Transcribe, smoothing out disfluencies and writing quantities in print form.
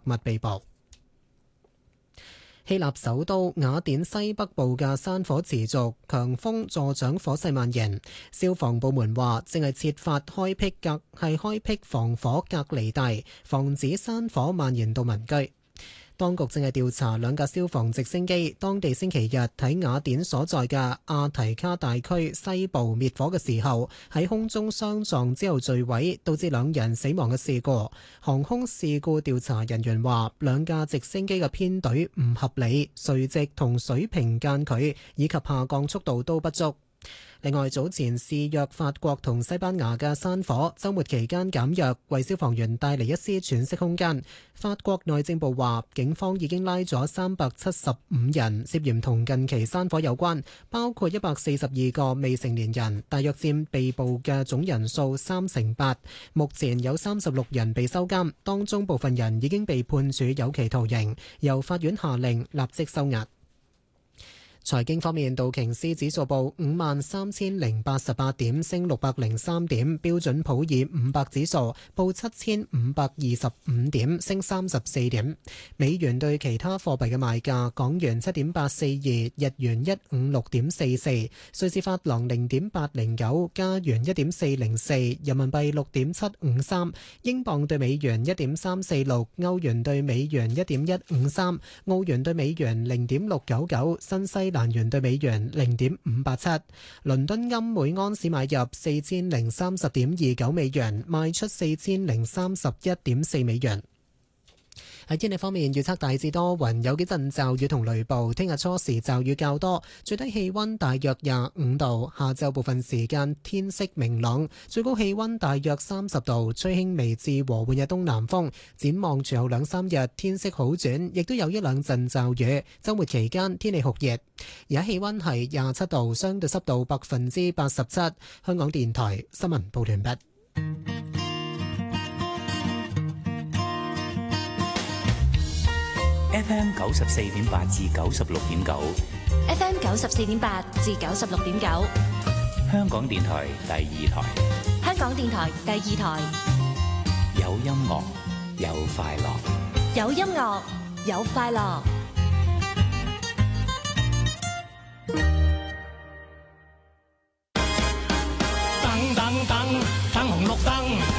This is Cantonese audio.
物被捕。希臘首都雅典西北部嘅山火持續，強風助長火勢蔓延。消防部門話，正係設法開闢防火隔離帶，防止山火蔓延到民居。當局正係調查兩架消防直升機，當地星期日喺雅典所在嘅阿提卡大區西部滅火嘅時候，喺空中相撞之後墜毀，導致2人死亡嘅事故。航空事故調查人員話，兩架直升機嘅編隊唔合理，垂直同水平間距以及下降速度都不足。另外，早前肆虐法國同西班牙嘅山火，週末期間減弱，為消防員帶嚟一絲喘息空間。法國內政部話，警方已經拉咗375人涉嫌同近期山火有關，包括142個未成年人，大約佔被捕嘅總人數8%。目前有36人被收監，當中部分人已經被判處有期徒刑，由法院下令立即收押。財經方面，道瓊斯指數報53,088點，升603點；標準普爾500指數報7,525點，升34點。美元對其他貨幣嘅賣價：港元7.842，日元156.44，瑞士法郎0.809，加元1.404，人民幣6.753，英鎊對美元1.346，歐元對美元1.153，澳元對美元0.699，新西蘭元對美元0.587，倫敦金每安士買入4030.29美元，賣出4031.4美元。喺天氣方面，預測大致多雲，有幾陣驟雨同雷暴。聽日初時驟雨較多，最低氣溫大約25度。下晝部分時間天色明朗，最高氣溫大約30度，吹輕微至和緩嘅東南風。展望隨後2-3日天色好轉，亦都有一兩陣驟雨。週末期間天氣酷熱，而家氣溫係27度，相對濕度87%。香港電台新聞報完畢。 FM 94.8至96.9 ，FM 94.8至96.9， 香港電台第2台， 香港電台第2台， 有音樂有快樂， 有音樂有快樂。